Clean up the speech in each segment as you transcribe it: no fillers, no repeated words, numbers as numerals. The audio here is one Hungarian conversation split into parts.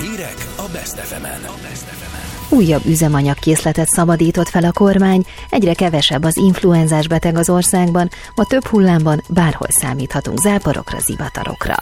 Hírek a Best FM-en. Újabb üzemanyagkészletet szabadított fel a kormány, egyre kevesebb az influenzás beteg az országban, ma több hullámban bárhol számíthatunk záporokra, zivatarokra.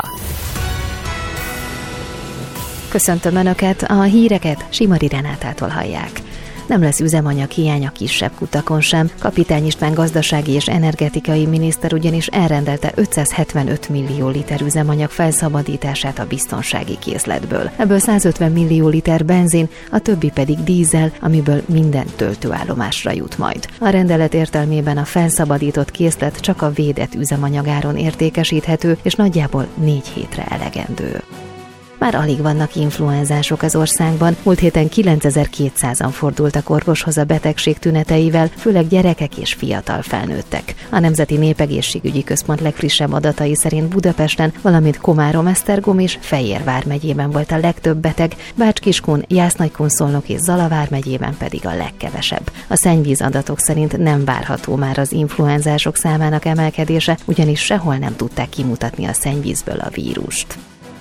Köszöntöm Önöket, a híreket Simari Renátától hallják. Nem lesz üzemanyag hiány a kisebb kutakon sem. Kapitány István gazdasági és energetikai miniszter ugyanis elrendelte 575 millió liter üzemanyag felszabadítását a biztonsági készletből. Ebből 150 millió liter benzin, a többi pedig dízel, amiből minden töltőállomásra jut majd. A rendelet értelmében a felszabadított készlet csak a védett üzemanyagáron értékesíthető, és nagyjából 4 hétre elegendő. Már alig vannak influenzások az országban. Múlt héten 9200-an fordultak orvoshoz a betegség tüneteivel, főleg gyerekek és fiatal felnőttek. A Nemzeti Népegészségügyi Központ legfrissebb adatai szerint Budapesten, valamint Komárom, Esztergom és Fejér vármegyében volt a legtöbb beteg, Bács-Kiskun, Jász-Nagykun-Szolnok és Zala vármegyében pedig a legkevesebb. A szennyvíz adatok szerint nem várható már az influenzások számának emelkedése, ugyanis sehol nem tudták kimutatni a szennyvízből a vírust.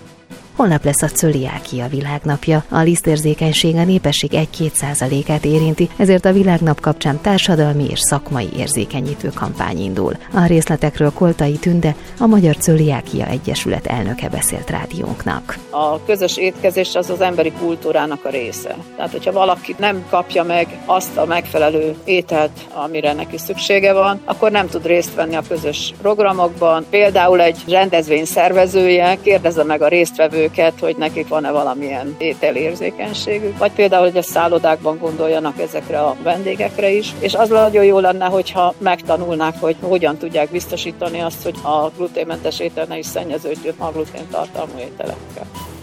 Holnap lesz a cöliákia világnapja. A lisztérzékenység a népesség 1-2%-át érinti, ezért a világnap kapcsán társadalmi és szakmai érzékenyítő kampány indul. A részletekről Koltai Tünde, a Magyar Cöliákia Egyesület elnöke beszélt rádiónknak. A közös étkezés az emberi kultúrának a része. Tehát, hogyha valaki nem kapja meg azt a megfelelő ételt, amire neki szüksége van, akkor nem tud részt venni a közös programokban. Például egy rendezvény szervezője kérdezze meg a résztvevőket, hogy nekik van-e valamilyen ételérzékenységük, vagy például, hogy a szállodákban gondoljanak ezekre a vendégekre is, és az nagyon jó lenne, hogyha megtanulnák, hogy hogyan tudják biztosítani azt, hogy a gluténmentes étel ne is szennyeződjön a gluténtartalmú ételekkel.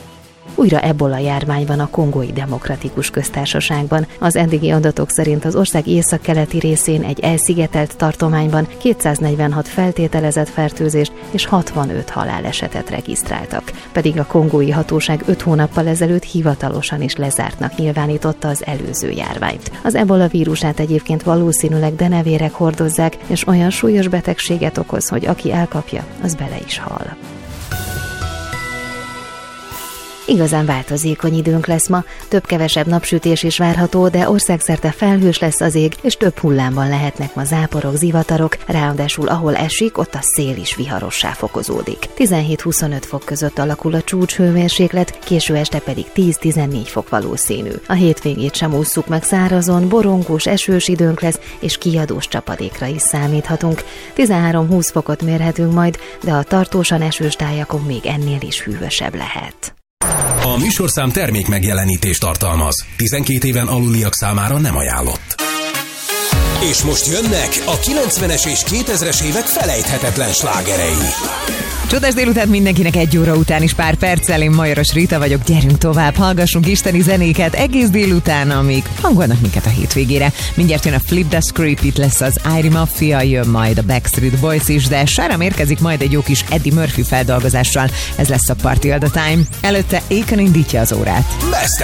Újra ebola járvány van a Kongói Demokratikus Köztársaságban. Az eddigi adatok szerint az ország északkeleti részén egy elszigetelt tartományban 246 feltételezett fertőzést és 65 halálesetet regisztráltak. Pedig a kongói hatóság 5 hónappal ezelőtt hivatalosan is lezártnak nyilvánította az előző járványt. Az ebola vírusát egyébként valószínűleg denevérek hordozzák, és olyan súlyos betegséget okoz, hogy aki elkapja, az bele is hal. Igazán változékony időnk lesz ma, több-kevesebb napsütés is várható, de országszerte felhős lesz az ég, és több hullámban lehetnek ma záporok, zivatarok, ráadásul ahol esik, ott a szél is viharossá fokozódik. 17-25 fok között alakul a csúcshőmérséklet, késő este pedig 10-14 fok valószínű. A hétvégét sem ússzuk meg szárazon, borongós, esős időnk lesz, és kiadós csapadékra is számíthatunk. 13-20 fokot mérhetünk majd, de a tartósan esős tájakon még ennél is hűvösebb lehet. A műsorszám termék megjelenítést tartalmaz. 12 éven aluliak számára nem ajánlott. És most jönnek a 90-es és 2000-es évek felejthetetlen slágerei. Csodás délután mindenkinek, 1 óra után is pár perccel. Én Majoros Rita vagyok, gyerünk tovább, hallgassunk isteni zenéket egész délután, amíg hangolnak minket a hétvégére. Mindjárt jön a Flip the Script, itt lesz az Irie Mafia, jön majd a Backstreet Boys is, de Sharam érkezik majd egy jó kis Eddie Murphy feldolgozással. Ez lesz a Party All The Time. Előtte Akon indítja az órát. Best